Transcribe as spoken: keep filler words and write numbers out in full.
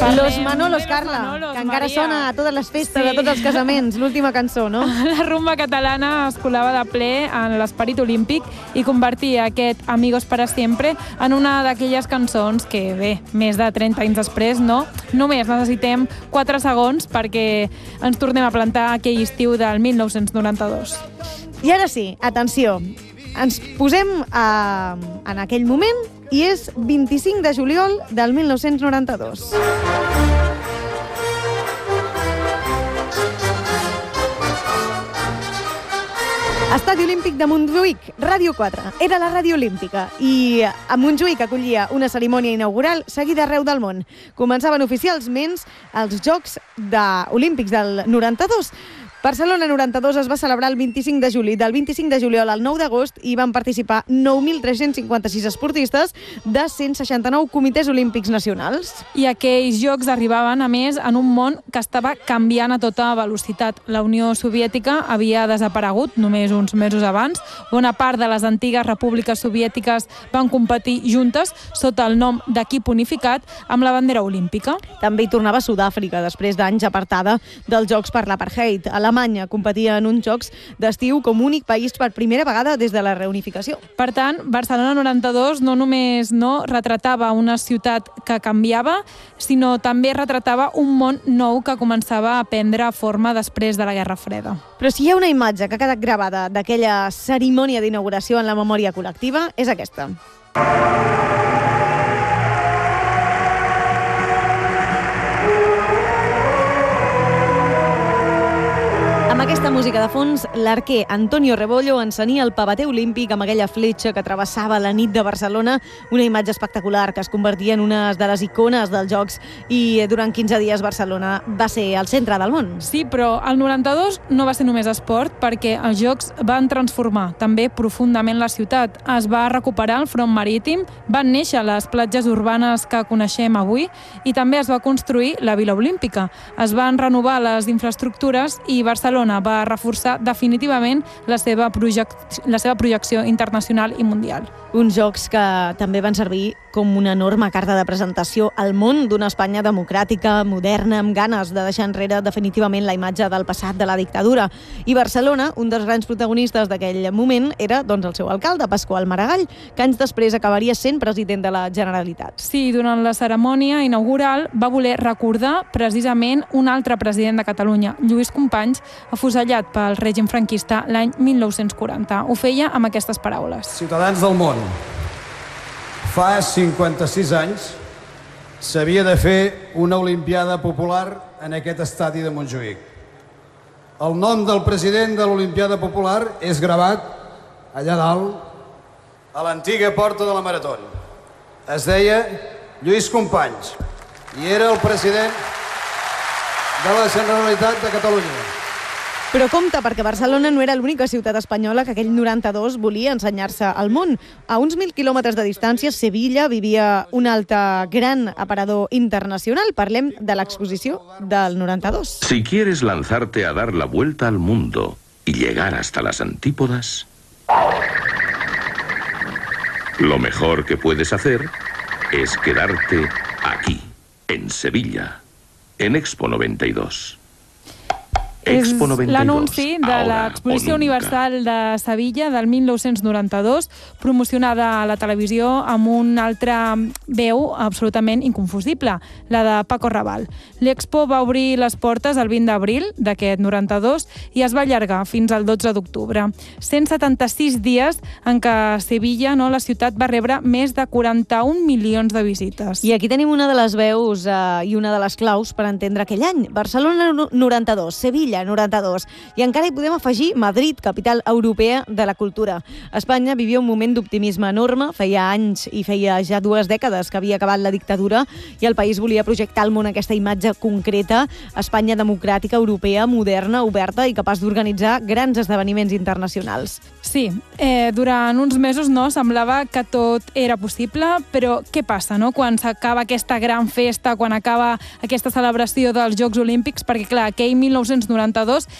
Parlem Los Manolos, de Carla, Manolos, que encara Maria. sona a totes les festes, Sí. a tots els casaments, l'última cançó, no? La rumba catalana es colava de ple en l'esperit olímpic i convertia aquest Amigos para siempre en una d'aquelles cançons que, bé, més de trenta anys després, no? Només necessitem quatre segons perquè ens tornem a plantar aquell estiu del mil nou-cents noranta-dos. I ara sí, atenció, ens posem a, en aquell moment i és vint-i-cinc de juliol del mil nou-cents noranta-dos. Estadi Olímpic de Montjuïc, Ràdio quatre. Era la ràdio olímpica i a Montjuïc acollia una cerimònia inaugural seguida arreu del món. Començaven oficialment els Jocs de Olímpics del noranta-dos. Barcelona noranta-dos es va celebrar el vint-i-cinc de juli, del vint-i-cinc de juliol al nou d'agost, i van participar nou mil tres-cents cinquanta-sis esportistes de cent seixanta-nou comitès olímpics nacionals. I aquells Jocs arribaven, a més, en un món que estava canviant a tota velocitat. La Unió Soviètica havia desaparegut només uns mesos abans. Bona part de les antigues repúbliques soviètiques van competir juntes sota el nom d'equip unificat amb la bandera olímpica. També hi tornava Sud-àfrica, després d'anys apartada dels Jocs per l'apartheid. Alemanya competia en uns Jocs d'estiu com únic país per primera vegada des de la reunificació. Per tant, Barcelona noranta-dos no només no retratava una ciutat que canviava, sinó també retratava un món nou que començava a prendre forma després de la Guerra Freda. Però si hi ha una imatge que ha quedat gravada d'aquella cerimònia d'inauguració en la memòria col·lectiva, és aquesta. Amb aquesta música de fons, l'arquer Antonio Rebollo ensenia el pavater olímpic amb aquella fletxa que travessava la nit de Barcelona, una imatge espectacular que es convertia en una de les icones dels Jocs, i durant quinze dies Barcelona va ser el centre del món. Sí, però el noranta-dos no va ser només esport, perquè els Jocs van transformar també profundament la ciutat. Es va recuperar el front marítim, van néixer les platges urbanes que coneixem avui i també es va construir la Vila Olímpica. Es van renovar les infraestructures i Barcelona va reforçar definitivament la seva, projec la seva projecció internacional i mundial. Uns Jocs que també van servir com una enorme carta de presentació al món d'una Espanya democràtica, moderna, amb ganes de deixar enrere definitivament la imatge del passat de la dictadura. I Barcelona, un dels grans protagonistes d'aquell moment, era doncs, el seu alcalde, Pasqual Maragall, que anys després acabaria sent president de la Generalitat. Sí, durant la cerimònia inaugural va voler recordar precisament un altre president de Catalunya, Lluís Companys, afusellat pel règim franquista l'any mil nou-cents quaranta. Ho feia amb aquestes paraules. Ciutadans del món, fa cinquanta-sis anys s'havia de fer una Olimpiada Popular en aquest estadi de Montjuïc. El nom del president de l'Olimpiada Popular és gravat allà dalt, a l'antiga porta de la Marató. Es deia Lluís Companys i era el president de la Generalitat de Catalunya. Però compte, perquè Barcelona no era l'única ciutat espanyola que aquell noranta-dos volia ensenyar-se al món. A uns mil quilòmetres de distància, Sevilla vivia un altre gran aparador internacional. Parlem de l'exposició del noranta-dos. Si quieres lanzarte a dar la vuelta al mundo y llegar hasta las antípodas, lo mejor que puedes hacer es quedarte aquí, en Sevilla, en Expo noventa y dos. És l'anunci de l'Exposició Universal de Sevilla del mil nou-cents noranta-dos, promocionada a la televisió amb una altra veu absolutament inconfusible, la de Paco Raval. L'Expo va obrir les portes el vint d'abril d'aquest noranta-dos i es va allargar fins al dotze d'octubre. cent setanta-sis dies en què Sevilla, no, la ciutat, va rebre més de quaranta-un milions de visites. I aquí tenim una de les veus eh, i una de les claus per entendre aquell any. Barcelona noranta-dos, Sevilla noranta-dos. I encara hi podem afegir Madrid, capital europea de la cultura. Espanya vivia un moment d'optimisme enorme, feia anys i feia ja dues dècades que havia acabat la dictadura i el país volia projectar al món aquesta imatge concreta, Espanya democràtica, europea, moderna, oberta i capaç d'organitzar grans esdeveniments internacionals. Sí, eh, durant uns mesos no semblava que tot era possible, però què passa, no?, quan s'acaba aquesta gran festa, quan acaba aquesta celebració dels Jocs Olímpics, perquè clar, aquell mil nou-cents noranta-dos